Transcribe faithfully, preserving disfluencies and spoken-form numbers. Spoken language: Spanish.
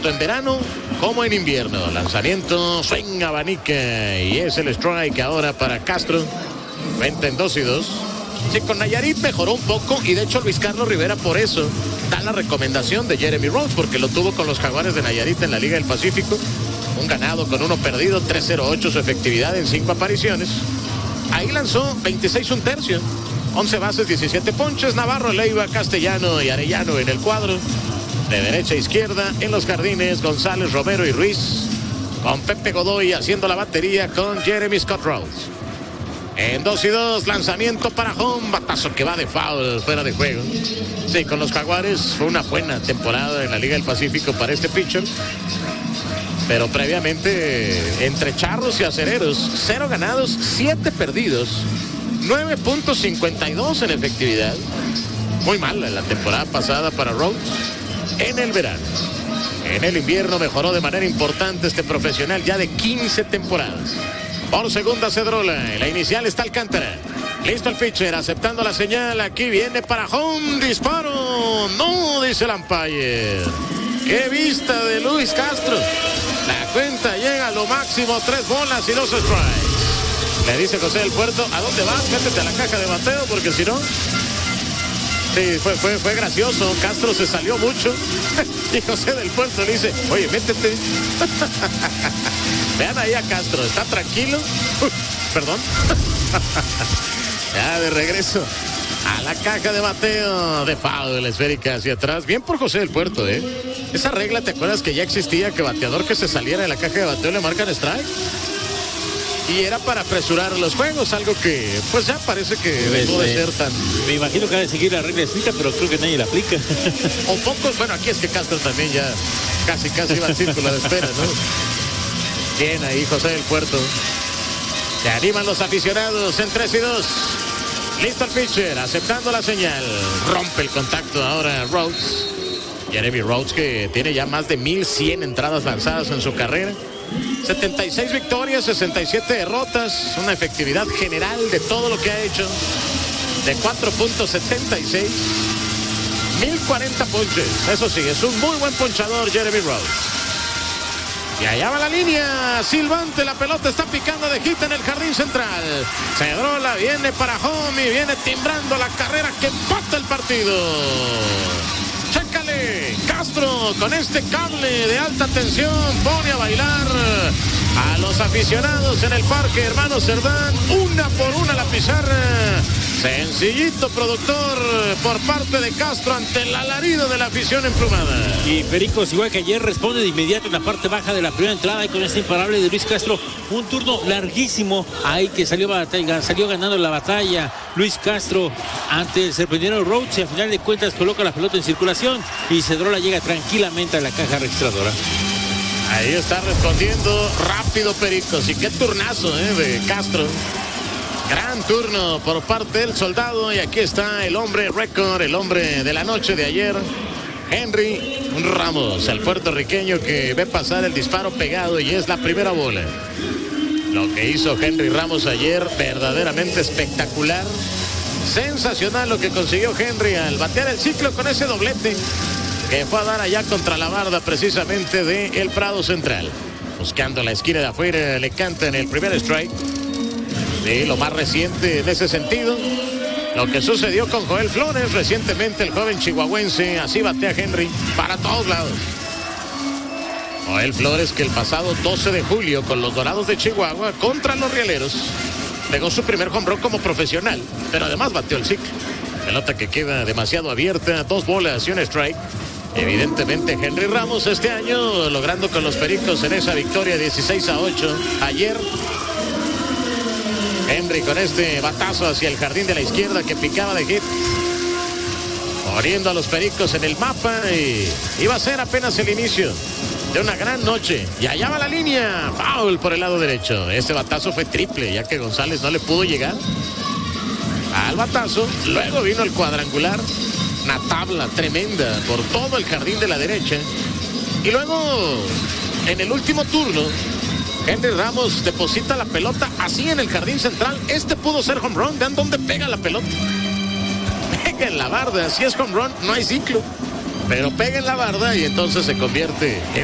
tanto en verano como en invierno. Lanzamiento, swing, abanica, y es el strike ahora para Castro. Cuenta en dos y dos. Sí, con Nayarit mejoró un poco, y de hecho Luis Carlos Rivera por eso da la recomendación de Jeremy Rhodes, porque lo tuvo con los Jaguares de Nayarit en la Liga del Pacífico. Un ganado con uno perdido, tres cero ocho su efectividad en cinco apariciones. Ahí lanzó veintiséis un tercio, once bases, diecisiete ponches. Navarro, Leiva, Castellano y Arellano en el cuadro. De derecha a izquierda en los jardines, González, Romero y Ruiz, con Pepe Godoy haciendo la batería con Jeremy Scott Rhodes. En dos y dos, lanzamiento para home, batazo que va de foul, fuera de juego. Sí, con los Jaguares fue una buena temporada en la Liga del Pacífico para este pitcher. Pero previamente, entre charros y acereros, cero ganados, siete perdidos, nueve punto cincuenta y dos en efectividad. Muy mala la temporada pasada para Rhodes. En el verano, en el invierno mejoró de manera importante este profesional ya de quince temporadas. Por segunda Cedrola, en la inicial está Alcántara. Listo el pitcher, aceptando la señal. Aquí viene para home, disparo. No, dice el umpire. ¡Qué vista de Luis Castro! La cuenta llega a lo máximo, tres bolas y dos strikes. Le dice José del Puerto, ¿a dónde vas? Métete a la caja de bateo, porque si no... Sí, fue, fue, fue gracioso. Castro se salió mucho. Y José del Puerto le dice, oye, métete. Vean ahí a Castro, está tranquilo. Uy, perdón. Ya de regreso a la caja de bateo. De foul, esférica hacia atrás. Bien por José del Puerto, ¿eh? Esa regla, ¿te acuerdas que ya existía? Que bateador que se saliera de la caja de bateo le marcan strike. Y era para apresurar los juegos, algo que pues ya parece que pues, dejó de eh, ser tan... Me imagino que ha de seguir la regla escrita, pero creo que nadie la aplica. O pocos, bueno, aquí es que Castro también ya casi, casi va al círculo de espera, ¿no? Bien ahí José del Puerto. Se animan los aficionados en tres y dos. Listo el pitcher, aceptando la señal. Rompe el contacto ahora Rhodes. Jeremy Rhodes, que tiene ya más de mil cien entradas lanzadas en su carrera. setenta y seis victorias, sesenta y siete derrotas. Una efectividad general de todo lo que ha hecho de cuatro punto setenta y seis. mil cuarenta ponches. Eso sí, es un muy buen ponchador Jeremy Rhodes. Y allá va la línea, silbante, la pelota está picando de hit en el jardín central. Cedrola viene para home y viene timbrando la carrera que empata el partido. Chécale, Castro con este cable de alta tensión pone a bailar a los aficionados en el parque Hermano Cerdán, una por una la pizarra. Sencillito, productor, por parte de Castro ante el alarido de la afición emplumada. Y Pericos, igual que ayer, responde de inmediato en la parte baja de la primera entrada y con este imparable de Luis Castro. Un turno larguísimo ahí que salió, batalla, salió ganando la batalla Luis Castro ante el serpentinero Rhodes, y a final de cuentas coloca la pelota en circulación y Cedrola llega tranquilamente a la caja registradora. Ahí está respondiendo rápido Pericos, y qué turnazo eh, de Castro. Gran turno por parte del soldado, y aquí está el hombre récord, el hombre de la noche de ayer, Henry Ramos, el puertorriqueño que ve pasar el disparo pegado y es la primera bola. Lo que hizo Henry Ramos ayer, verdaderamente espectacular. Sensacional lo que consiguió Henry al batear el ciclo con ese doblete que fue a dar allá contra la barda precisamente de el Prado Central. Buscando la esquina de afuera, le canta en el primer strike. Sí, lo más reciente en ese sentido, lo que sucedió con Joel Flores recientemente, el joven chihuahuense, así batea Henry para todos lados. Joel Flores, que el pasado doce de julio con los Dorados de Chihuahua contra los Rieleros pegó su primer home run como profesional, pero además bateó el ciclo. Pelota que queda demasiado abierta, dos bolas y un strike. Evidentemente Henry Ramos este año logrando con los Pericos en esa victoria dieciséis a ocho ayer. Henry con este batazo hacia el jardín de la izquierda que picaba de hit, poniendo a los Pericos en el mapa, y iba a ser apenas el inicio de una gran noche. Y allá va la línea, foul por el lado derecho. Este batazo fue triple, ya que González no le pudo llegar al batazo. Luego vino el cuadrangular, una tabla tremenda por todo el jardín de la derecha. Y luego, en el último turno, Henry Ramos deposita la pelota así en el jardín central. Este pudo ser home run. Vean dónde pega la pelota. Pega en la barda. Si es home run, no hay ciclo. Pero pega en la barda y entonces se convierte en